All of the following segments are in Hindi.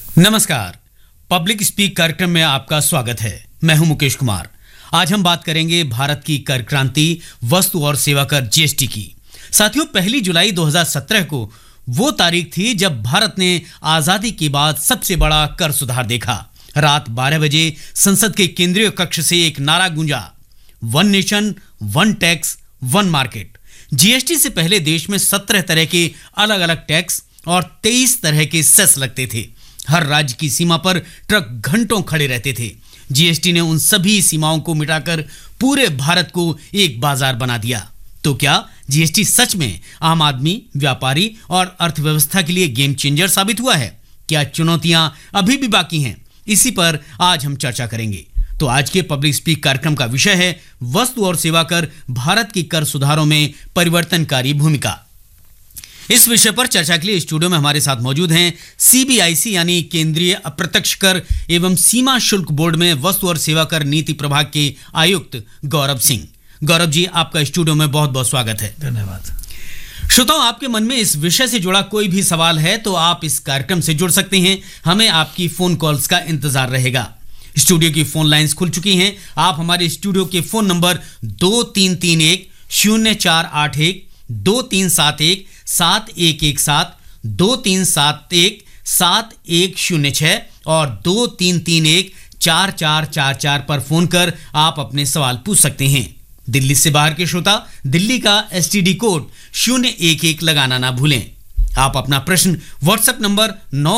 नमस्कार, पब्लिक स्पीक कार्यक्रम में आपका स्वागत है। मैं हूं मुकेश कुमार। आज हम बात करेंगे भारत की कर क्रांति, वस्तु और सेवा कर जीएसटी की। साथियों, 1 जुलाई 2017 को वो तारीख थी जब भारत ने आजादी के बाद सबसे बड़ा कर सुधार देखा। रात 12 बजे संसद के केंद्रीय कक्ष से एक नारा गूंजा, one nation, one tax, one market. GST से पहले देश में 17 तरह के अलग अलग टैक्स और 23 तरह के सेस लगते थे। हर राज्य की सीमा पर ट्रक घंटों खड़े रहते थे। जीएसटी ने उन सभी सीमाओं को मिटाकर पूरे भारत को एक बाजार बना दिया। तो क्या जीएसटी सच में आम आदमी, व्यापारी और अर्थव्यवस्था के लिए गेम चेंजर साबित हुआ है? क्या चुनौतियां अभी भी बाकी हैं? इसी पर आज हम चर्चा करेंगे। तो आज के पब्लिक स्पीक कार्यक्रम का विषय है वस्तु और सेवा कर, भारत की कर सुधारों में परिवर्तनकारी भूमिका। इस विषय पर चर्चा के लिए स्टूडियो में हमारे साथ मौजूद हैं सीबीआईसी यानी केंद्रीय अप्रत्यक्ष कर एवं सीमा शुल्क बोर्ड में वस्तु और सेवा कर नीति प्रभाग के आयुक्त गौरव सिंह। गौरव जी, आपका स्टूडियो में बहुत बहुत स्वागत है। धन्यवाद। श्रोताओं, आपके मन में इस विषय से जुड़ा कोई भी सवाल है तो आप इस कार्यक्रम से जुड़ सकते हैं। हमें आपकी फोन कॉल्स का इंतजार रहेगा। स्टूडियो की फोन लाइंस खुल चुकी हैं। आप हमारे स्टूडियो के फोन नंबर 2331 0481 2371 7117, 2371 7106 और 2331 4444 पर फोन कर आप अपने सवाल पूछ सकते हैं। दिल्ली से बाहर के श्रोता दिल्ली का एसटीडी कोड 011 लगाना ना भूलें। आप अपना प्रश्न व्हाट्सएप नंबर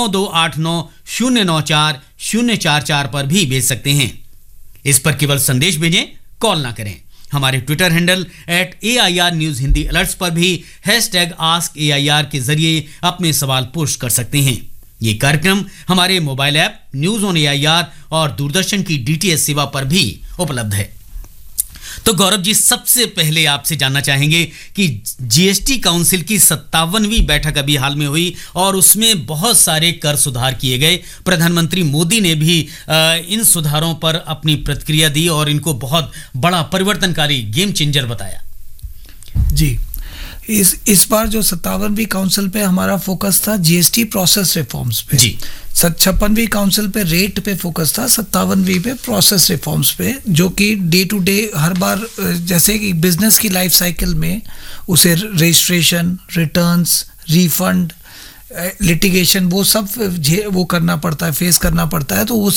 9289 094 पर भी भेज सकते हैं। इस पर केवल संदेश भेजें, कॉल ना करें। हमारे Twitter handle @AIR news Hindi alerts पर भी #AskAIR के जरिए अपने सवाल पोस्ट कर सकते हैं। ये कार्यक्रम हमारे mobile app news on AIR और दूरदर्शन की DTH सेवा पर भी उपलब्ध है। तो गौरव जी, सबसे पहले आपसे जानना चाहेंगे कि जीएसटी काउंसिल की 57वीं बैठक अभी हाल में हुई और उसमें बहुत सारे कर सुधार किए गए। प्रधानमंत्री मोदी ने भी इन सुधारों पर अपनी प्रतिक्रिया दी और इनको बहुत बड़ा परिवर्तनकारी गेम चेंजर बताया। जी, इस बार जो 57वीं काउंसिल पे हमारा फोकस था जीएसटी प्रोसेस रिफॉर्म्स पे। जी, 56वीं काउंसिल पे रेट पे फोकस था, 57वीं पे प्रोसेस रिफॉर्म्स पे, जो कि डे टू डे हर बार जैसे कि बिजनेस की लाइफ साइकिल में उसे रजिस्ट्रेशन, रिटर्न्स, रिफंड, लिटिगेशन वो सब वो करना पड़ता है, फेस करना पड़ता है। तो वो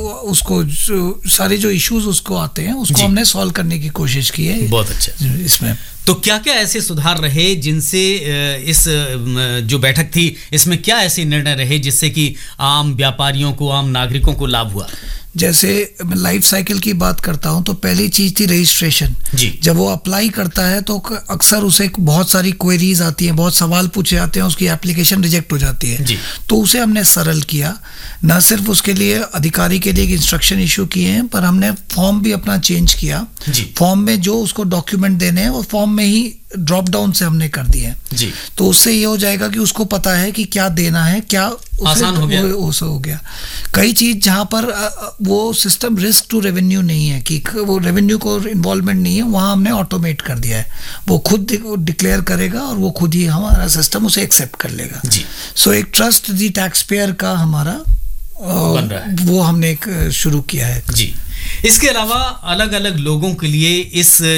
सारे जो इश्यूज उसको आते हैं उसको हमने सॉल्व करने की कोशिश की है। बहुत अच्छा। इसमें तो क्या क्या ऐसे सुधार रहे जिनसे इस जो बैठक थी इसमें क्या ऐसे निर्णय रहे जिससे कि आम व्यापारियों को, आम नागरिकों को लाभ हुआ? जैसे मैं लाइफ साइकिल की बात करता हूं तो पहली चीज थी रजिस्ट्रेशन। जब वो अप्लाई करता है तो अक्सर उसे बहुत सारी क्वेरीज आती हैं, बहुत सवाल पूछे जाते हैं, उसकी एप्लीकेशन रिजेक्ट हो जाती है। तो उसे हमने सरल किया। न सिर्फ उसके लिए अधिकारी के लिए इंस्ट्रक्शन इशू किए हैं, पर हमने फॉर्म भी अपना चेंज किया। फॉर्म में जो उसको डॉक्यूमेंट देने हैं वो फॉर्म में ही ड्रॉप डाउन से हमने कर दिए हैं। तो उससे ये हो जाएगा कि उसको पता है कि क्या देना है, क्या आसान हो गया। कई चीज जहां पर वो सिस्टम रिस्क टू रेवेन्यू नहीं है कि वो रेवेन्यू को इन्वॉल्वमेंट नहीं है, वहां हमने ऑटोमेट कर दिया है। वो खुद डिक्लेयर करेगा और वो खुद ही हमारा सिस्टम उसे एक्सेप्ट कर लेगा। सो एक ट्रस्ट दी टैक्स पेयर का हमारा बन रहा है। वो हमने एक शुरू किया है। जी, इसके अलावा अलग अलग लोगों के लिए इस